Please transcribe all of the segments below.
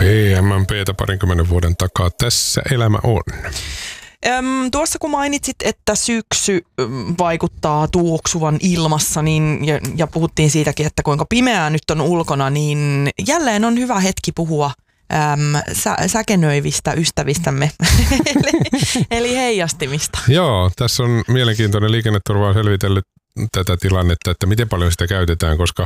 PMMP:tä 20 vuoden takaa tässä elämä on. Tuossa kun mainitsit, että syksy vaikuttaa tuoksuvan ilmassa niin, ja puhuttiin siitäkin, että kuinka pimeää nyt on ulkona, niin jälleen on hyvä hetki puhua säkenöivistä ystävistämme, eli heijastimista. Joo, tässä on mielenkiintoinen. Liikenneturva on selvitellyt tätä tilannetta, että miten paljon sitä käytetään, koska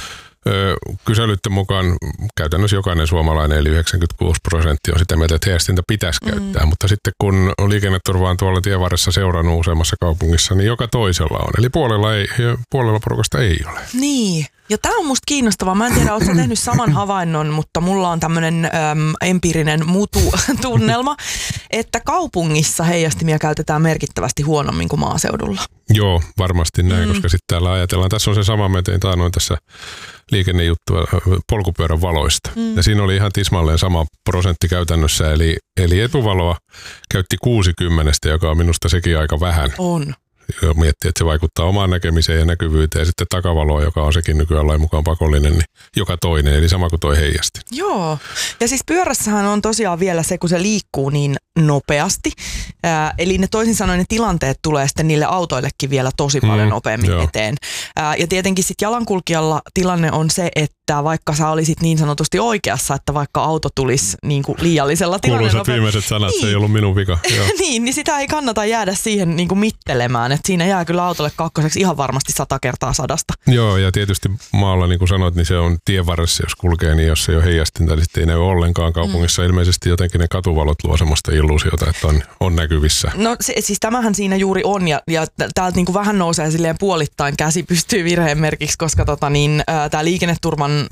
kyselytten mukaan käytännössä jokainen suomalainen, eli 96% on sitä mieltä, että heijastinta pitäisi käyttää. Mutta sitten kun liikenneturva on tuolla tienvarressa seurannut useammassa kaupungissa, niin joka toisella on. Eli puolella porukasta ei ole. Niin. Ja tämä on musta kiinnostavaa. Mä en tiedä, ootko tehnyt saman havainnon, mutta mulla on tämmöinen empiirinen mutu-tunnelma, että kaupungissa heijastimia käytetään merkittävästi huonommin kuin maaseudulla. Joo, varmasti näin, koska sitten täällä ajatellaan. Tässä on se sama, mä tein taanoin tässä liikennejuttua polkupyörän valoista. Ja siinä oli ihan tismalleen sama prosentti käytännössä, eli etuvaloa käytti 60, joka on minusta sekin aika vähän. On. Miettii, että se vaikuttaa omaan näkemiseen ja näkyvyyteen, ja sitten takavaloa, joka on sekin nykyään lain mukaan pakollinen, niin joka toinen, eli sama kuin toi heijasti. Joo, ja siis pyörässähän on tosiaan vielä se, kun se liikkuu niin nopeasti, eli ne toisin sanoen ne tilanteet tulee sitten niille autoillekin vielä tosi paljon nopeammin eteen. Ja tietenkin sitten jalankulkijalla tilanne on se, että vaikka sä olisit niin sanotusti oikeassa, että vaikka auto tulisi niin kuin liiallisella kuuluisat viimeiset sanat, niin. Se ei ollut minun vika. niin sitä ei kannata jäädä siihen niin kuin mittelemään, että siinä jää kyllä autolle kakkoseksi ihan varmasti 100 kertaa 100. Joo, ja tietysti maalla, niin kuin sanoit, niin se on tien varressa, jos kulkee, niin jos ei ole heijastinta, niin sitten ei näy ollenkaan kaupungissa. Ilmeisesti jotenkin ne katuvalot luo semmoista illuusiota, että on näkyvissä. No siis tämähän siinä juuri on, ja täältä niin kuin vähän nousee silleen puolittain käsi pystyy virheen merkiksi, koska tämä liikenneturvan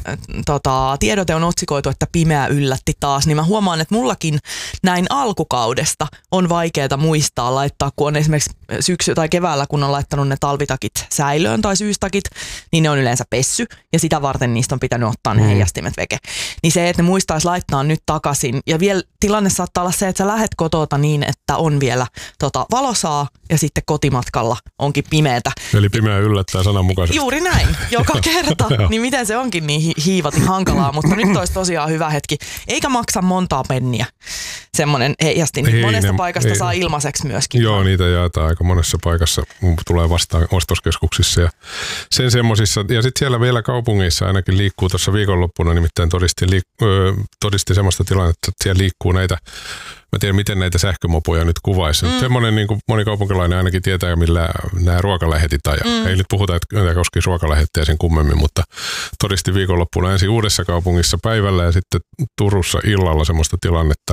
tiedote on otsikoitu, että pimeä yllätti taas, niin mä huomaan, että mullakin näin alkukaudesta on vaikeaa muistaa laittaa, kun on esimerkiksi syksy tai keväällä, kun on laittanut ne talvitakit säilöön tai syystakit, niin ne on yleensä pessy, ja sitä varten niistä on pitänyt ottaa ne heijastimet veke. Niin se, että ne muistaisi laittaa nyt takaisin, ja vielä tilanne saattaa olla se, että sä lähet kotota niin, että on vielä valosaa, ja sitten kotimatkalla onkin pimeätä. Eli pimeä yllättää sananmukaisesti. Juuri näin, joka kerta. Niin miten se onkin niin hiivatin hankalaa, mutta nyt olisi tosiaan hyvä hetki. Eikä maksa montaa penniä semmoinen heijastin. Monesta paikasta saa ilmaiseksi myöskin. Joo, niitä jaetaan aika monessa paikassa. Tulee vastaan ostoskeskuksissa ja sen semmosissa. Ja sitten siellä vielä kaupungeissa ainakin liikkuu tuossa viikonloppuna, nimittäin todisti semmoista tilannetta, että siellä liikkuu näitä. Mä tiedän, miten näitä sähkömopoja nyt kuvaisi. Semmoinen niin kuin moni kaupunkilainen ainakin tietää, millä nämä ruokalähetit ajaa. Ei nyt puhuta, että tämä koskisi ruokalähettiä sen kummemmin, mutta todisti viikonloppuna ensin Uudessa kaupungissa päivällä ja sitten Turussa illalla semmoista tilannetta,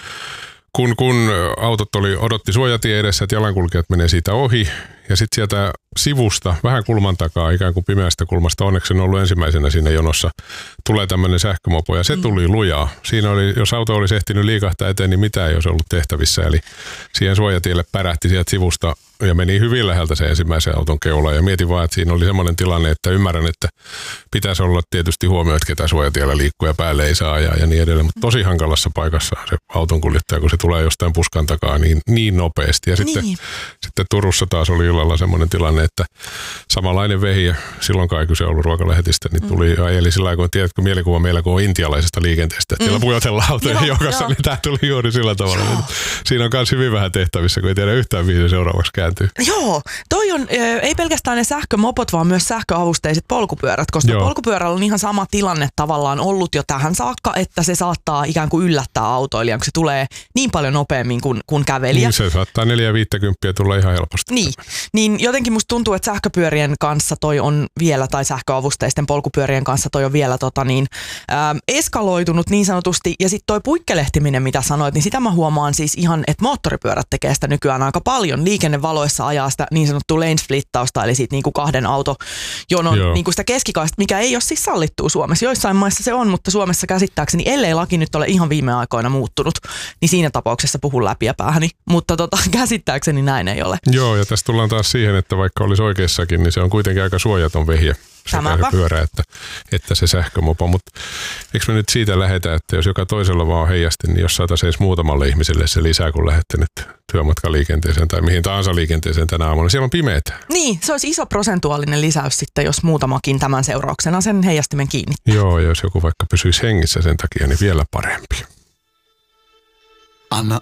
kun autot odotti suojatie edessä, että jalankulkijat menee siitä ohi. Ja sitten sieltä sivusta, vähän kulman takaa, ikään kuin pimeästä kulmasta, onneksi en ollut ensimmäisenä siinä jonossa, tulee tämmöinen sähkömopo ja se tuli lujaa. Siinä jos auto olisi ehtinyt liikahtaa eteen, niin mitään ei olisi ollut tehtävissä. Eli siihen suojatielle pärähti sieltä sivusta ja meni hyvin läheltä se ensimmäisen auton keula. Ja mietin vaan, että siinä oli semmoinen tilanne, että ymmärrän, että pitäisi olla tietysti huomioon, että ketä suojatiellä liikkuu ja päälle ei saa ajaa ja niin edelleen. Mutta tosi hankalassa paikassa se autonkuljettaja, kun se tulee jostain puskan takaa niin nopeasti. Ja sitten Turussa taas oli illalla semmoinen tilanne, että samanlainen vehje, silloinkaan ei kyse ollut ruokalähetistä, niin tuli ajeli sillä lailla, kun tiedätkö mielikuva meillä, kun on intialaisesta liikenteestä, että siellä pujotellaan autojen joukossa, niin tämä tuli juuri sillä tavalla. Siinä on myös hyvin vähän tehtävissä, kun ei tiedä yhtään mihin se seuraavaksi kääntyy. Joo, toi on, ei pelkästään ne sähkömopot, vaan myös sähköavusteiset polkupyörät, koska polkupyörällä on ihan sama tilanne tavallaan ollut jo tähän saakka, että se saattaa ikään kuin yllättää autoilijan, kun se tulee niin paljon nopeammin kuin kävelijä. Niin se saattaa 4,50 tulla ihan helposti. Niin jotenkin musta tuntuu, että sähköpyörien kanssa toi on vielä, tai sähköavusteisten polkupyörien kanssa toi on vielä eskaloitunut niin sanotusti. Ja sitten toi puikkelehtiminen, mitä sanoit, niin sitä mä huomaan siis ihan, että moottoripyörät tekee sitä nykyään aika paljon. Liikennevaloissa ajaa sitä niin sanottua lane splittausta, eli siitä niinku kahden autojonon niinku sitä keskikaista, mikä ei ole siis sallittua Suomessa. Joissain maissa se on, mutta Suomessa käsittääkseni, ellei laki nyt ole ihan viime aikoina muuttunut, niin siinä tapauksessa puhun läpi ja päähäni. Mutta käsittääkseni näin ei ole. Joo, ja tässä tullaan taas siihen, että vaikka olisi oikeassakin, niin se on kuitenkin aika suojaton vehje. sekä se pyörä että se sähkömopo. Mutta eikö me nyt siitä lähetä, että jos joka toisella vaan on heijasti, niin jos saataisiin edes muutamalle ihmiselle se lisää, kun lähette nyt työmatkaliikenteeseen tai mihin tahansa liikenteeseen tänä aamuna. Siellä on pimeätä. Niin, se olisi iso prosentuaalinen lisäys sitten, jos muutamakin tämän seurauksena sen heijastimen kiinni. Joo, jos joku vaikka pysyisi hengissä sen takia, niin vielä parempi. Anna